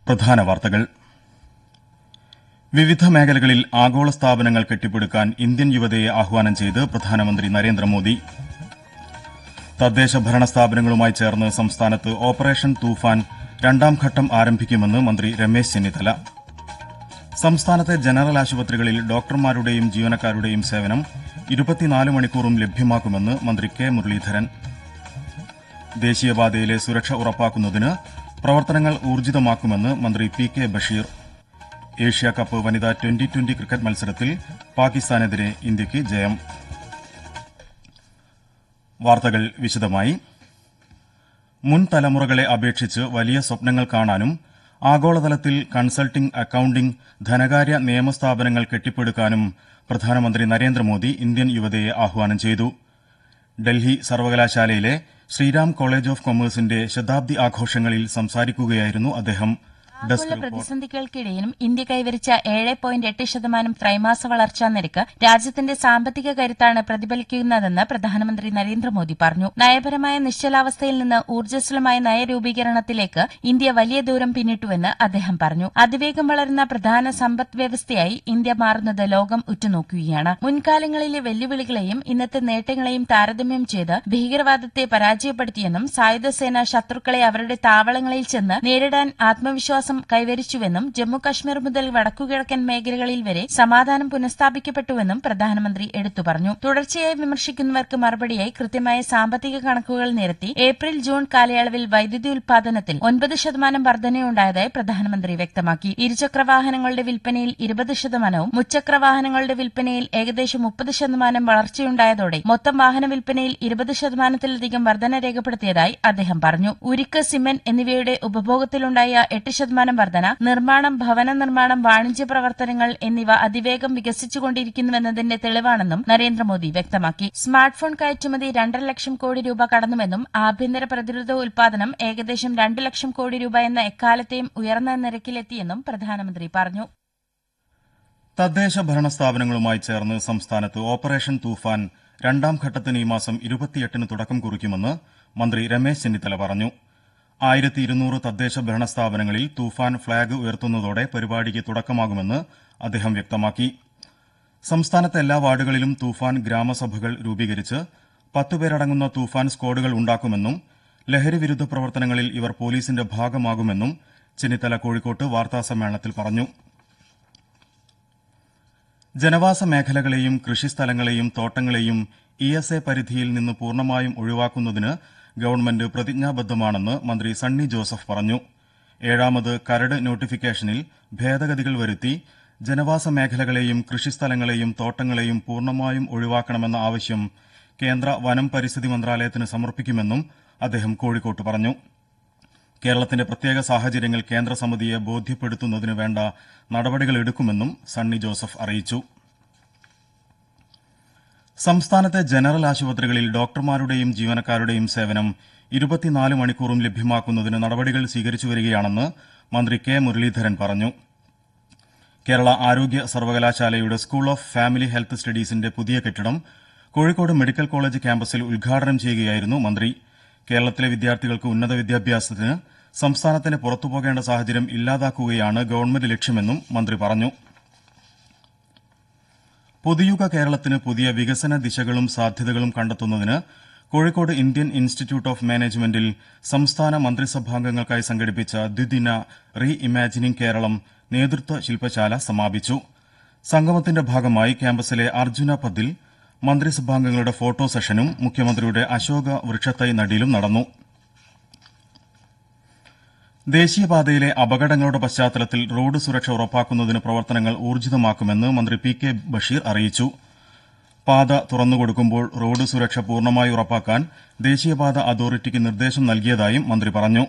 പ്രധാന വാർത്തകൾ. വിവിധ മേഖലകളിൽ ആഗോള സ്ഥാപനങ്ങൾ കെട്ടിപ്പടുക്കാൻ ഇന്ത്യൻ യുവതയെ ആഹ്വാനം ചെയ്ത് പ്രധാനമന്ത്രി നരേന്ദ്രമോദി. തദ്ദേശ ഭരണ സ്ഥാപനങ്ങളുമായി ചേർന്ന് സംസ്ഥാനത്ത് ഓപ്പറേഷൻ തൂഫാൻ രണ്ടാം ഘട്ടം ആരംഭിക്കുമെന്ന് മന്ത്രി രമേശ് ചെന്നിത്തല. സംസ്ഥാനത്തെ ജനറൽ ആശുപത്രികളിൽ ഡോക്ടർമാരുടെയും ജീവനക്കാരുടെയും സേവനം 24 മണിക്കൂറും ലഭ്യമാക്കുമെന്ന് മന്ത്രി കെ മുരളീധരൻ. ദേശീയപാതയിലെ സുരക്ഷ ഉറപ്പാക്കുന്നതിന് പ്രവർത്തനങ്ങൾ ഊർജിതമാക്കുമെന്ന് മന്ത്രി പി കെ ബഷീർ. ഏഷ്യാകപ്പ് വനിതാ ട്വന്റി ക്രിക്കറ്റ് മത്സരത്തിൽ പാകിസ്ഥാനെതിരെ ഇന്ത്യയ്ക്ക് ജയം. വാർത്തകൾ വിശദമായി. മുൻ തലമുറകളെ അപേക്ഷിച്ച് വലിയ സ്വപ്നങ്ങൾ കാണാനും ആഗോളതലത്തിൽ കൺസൾട്ടിംഗ്, അക്കൌണ്ടിംഗ്, ധനകാര്യ നിയമസ്ഥാപനങ്ങൾ കെട്ടിപ്പടുക്കാനും പ്രധാനമന്ത്രി നരേന്ദ്രമോദി ഇന്ത്യൻ യുവതയെ ആഹ്വാനം ചെയ്തു. ഡൽഹി സർവകലാശാലയിലെ ശ്രീറാം കോളേജ് ഓഫ് കൊമേഴ്സിന്റെ ശതാബ്ദി ആഘോഷങ്ങളിൽ സംസാരിക്കുകയായിരുന്നു അദ്ദേഹം. ആഗോള പ്രതിസന്ധികൾക്കിടയിലും ഇന്ത്യ കൈവരിച്ച 7.8% ത്രൈമാസ വളർച്ചാ നിരക്ക് രാജ്യത്തിന്റെ സാമ്പത്തിക കരുത്താണ് പ്രതിഫലിക്കുന്നതെന്ന് പ്രധാനമന്ത്രി നരേന്ദ്രമോദി പറഞ്ഞു. നയപരമായ നിശ്ചലാവസ്ഥയിൽ നിന്ന് ഊർജ്ജസ്വലമായ നയരൂപീകരണത്തിലേക്ക് ഇന്ത്യ വലിയ ദൂരം പിന്നിട്ടുവെന്ന് അദ്ദേഹം പറഞ്ഞു. അതിവേഗം വളരുന്ന പ്രധാന സമ്പദ് വ്യവസ്ഥയായി ഇന്ത്യ മാറുന്നത് ലോകം ഉറ്റുനോക്കുകയാണ്. മുൻകാലങ്ങളിലെ വെല്ലുവിളികളെയും ഇന്നത്തെ നേട്ടങ്ങളെയും താരതമ്യം ചെയ്ത് ഭീകരവാദത്തെ പരാജയപ്പെടുത്തിയെന്നും സായുധസേന ശത്രുക്കളെ അവരുടെ താവളങ്ങളിൽ ചെന്ന് നേരിടാൻ ആത്മവിശ്വാസം കൈവരിച്ചുവെന്നും ജമ്മുകശ്മീർ മുതൽ വടക്കുകിഴക്കൻ മേഖലകളിൽ വരെ സമാധാനം പുനഃസ്ഥാപിക്കപ്പെട്ടുവെന്നും പ്രധാനമന്ത്രി എടുത്തു പറഞ്ഞു. തുടർച്ചയായി വിമർശിക്കുന്നവർക്ക് മറുപടിയായി കൃത്യമായ സാമ്പത്തിക കണക്കുകൾ നിരത്തി ഏപ്രിൽ ജൂൺ കാലയളവിൽ വൈദ്യുതി ഉൽപാദനത്തിൽ 9% വർധനയുണ്ടായതായി പ്രധാനമന്ത്രി വ്യക്തമാക്കി. ഇരുചക്രവാഹനങ്ങളുടെ വിൽപ്പനയിൽ 20%വും മുച്ചക്രവാഹനങ്ങളുടെ വിൽപ്പനയിൽ ഏകദേശം 30% വളർച്ചയുണ്ടായതോടെ മൊത്തം വാഹന വിൽപ്പനയിൽ 20%-ലധികം വർധന രേഖപ്പെടുത്തിയതായി അദ്ദേഹം പറഞ്ഞു. ഉരുക്ക്, സിമന്റ് എന്നിവയുടെ ഉപഭോഗത്തിലുണ്ടായ 8% വർധന, നിർമ്മാണം, ഭവന നിർമ്മാണം, വാണിജ്യ പ്രവർത്തനങ്ങൾ എന്നിവ അതിവേഗം വികസിച്ചുകൊണ്ടിരിക്കുന്നുവെന്നതിന്റെ തെളിവാണെന്നും നരേന്ദ്രമോദി വ്യക്തമാക്കി. സ്മാർട്ട് ഫോൺ കയറ്റുമതി 2.5 ലക്ഷം കോടി രൂപ കടന്നുവെന്നും ആഭ്യന്തര പ്രതിരോധ ഉൽപാദനം ഏകദേശം 2 ലക്ഷം കോടി രൂപ എന്ന എക്കാലത്തെയും ഉയർന്ന നിരക്കിലെത്തിയെന്നും പ്രധാനമന്ത്രി പറഞ്ഞു. തദ്ദേശ ഭരണ സ്ഥാപനങ്ങളുമായി ചേർന്ന് സംസ്ഥാനത്ത് ഓപ്പറേഷൻ തൂഫാൻ രണ്ടാം ഘട്ടത്തിന് ഈ മാസം 28-ന് തുടക്കം കുറിക്കുമെന്ന് മന്ത്രി രമേശ് ചെന്നിത്തല പറഞ്ഞു. 1200 തദ്ദേശ ഭരണ സ്ഥാപനങ്ങളിൽ തൂഫാൻ ഫ്ളാഗ് ഉയർത്തുന്നതോടെ പരിപാടിക്ക് തുടക്കമാകുമെന്ന് അദ്ദേഹം വ്യക്തമാക്കി. സംസ്ഥാനത്തെ എല്ലാ വാർഡുകളിലും തൂഫാൻ ഗ്രാമസഭകൾ രൂപീകരിച്ച് 10 പേരടങ്ങുന്ന തൂഫാൻ സ്ക്വാഡുകൾ ഉണ്ടാക്കുമെന്നും ലഹരി വിരുദ്ധ പ്രവർത്തനങ്ങളിൽ ഇവർ പോലീസിന്റെ ഭാഗമാകുമെന്നും ചെന്നിത്തല കോഴിക്കോട്ട് വാർത്താസമ്മേളനത്തിൽ പറഞ്ഞു. ജനവാസ മേഖലകളെയും കൃഷിസ്ഥലങ്ങളെയും തോട്ടങ്ങളെയും ESA പരിധിയിൽ നിന്ന് പൂർണ്ണമായും ഒഴിവാക്കുന്നതിന് ഗവൺമെന്റ് പ്രതിജ്ഞാബദ്ധമാണെന്ന് മന്ത്രി സണ്ണി ജോസഫ് പറഞ്ഞു. 7ാമത് കരട് നോട്ടിഫിക്കേഷനിൽ ഭേദഗതികൾ വരുത്തി ജനവാസ മേഖലകളെയും കൃഷിസ്ഥലങ്ങളെയും തോട്ടങ്ങളെയും പൂർണ്ണമായും ഒഴിവാക്കണമെന്ന ആവശ്യം കേന്ദ്ര വനം പരിസ്ഥിതി മന്ത്രാലയത്തിന് സമർപ്പിക്കുമെന്നും അദ്ദേഹം കോഴിക്കോട്ട് പറഞ്ഞു. കേരളത്തിന്റെ പ്രത്യേക സാഹചര്യങ്ങൾ കേന്ദ്ര സമിതിയെ ബോധ്യപ്പെടുത്തുന്നതിന് വേണ്ട നടപടികളെടുക്കുമെന്നും സണ്ണി ജോസഫ് അറിയിച്ചു. സംസ്ഥാനത്തെ ജനറൽ ആശുപത്രികളിൽ ഡോക്ടർമാരുടെയും ജീവനക്കാരുടെയും സേവനം 24 മണിക്കൂറും ലഭ്യമാക്കുന്നതിന് നടപടികൾ സ്വീകരിച്ചുവരികയാണെന്ന് മന്ത്രി കെ മുരളീധരൻ പറഞ്ഞു. കേരള ആരോഗ്യ സർവകലാശാലയുടെ സ്കൂൾ ഓഫ് ഫാമിലി ഹെൽത്ത് സ്റ്റഡീസിന്റെ പുതിയ കെട്ടിടം കോഴിക്കോട് മെഡിക്കൽ കോളേജ് ക്യാമ്പസിൽ ഉദ്ഘാടനം ചെയ്യുകയായിരുന്നു മന്ത്രി. കേരളത്തിലെ വിദ്യാർത്ഥികൾക്ക് ഉന്നത വിദ്യാഭ്യാസത്തിന് സംസ്ഥാനത്തിന് പുറത്തുപോകേണ്ട സാഹചര്യം ഇല്ലാതാക്കുകയാണ് ഗവൺമെന്റ് ലക്ഷ്യമെന്നും മന്ത്രി പറഞ്ഞു. പുതുയുഗ കേരളത്തിന് പുതിയ വികസന ദിശകളും സാധ്യതകളും കണ്ടെത്തുന്നതിന് കോഴിക്കോട് ഇന്ത്യൻ ഇൻസ്റ്റിറ്റ്യൂട്ട് ഓഫ് മാനേജ്മെന്റിൽ സംസ്ഥാന മന്ത്രിസഭാംഗങ്ങൾക്കായി സംഘടിപ്പിച്ച ദ്വിദിന റീ ഇമാജിനിംഗ് കേരളം നേതൃത്വ ശില്പശാല സമാപിച്ചു. സംഗമത്തിന്റെ ഭാഗമായി ക്യാമ്പസിലെ അർജുന പദിൽ മന്ത്രിസഭാംഗങ്ങളുടെ ഫോട്ടോ സെഷനും മുഖ്യമന്ത്രിയുടെ അശോക വൃക്ഷത്തൈ നടീലും നടന്നു. ദേശീയപാതയിലെ അപകടങ്ങളുടെ പശ്ചാത്തലത്തിൽ റോഡ് സുരക്ഷ ഉറപ്പാക്കുന്നതിന് പ്രവർത്തനങ്ങൾ ഊർജിതമാക്കുമെന്ന് മന്ത്രി പി കെ ബഷീർ അറിയിച്ചു. പാത തുറന്നുകൊടുക്കുമ്പോൾ റോഡ് സുരക്ഷ പൂർണ്ണമായി ഉറപ്പാക്കാൻ ദേശീയപാത അതോറിറ്റിക്ക് നിർദ്ദേശം നൽകിയതായും മന്ത്രി പറഞ്ഞു.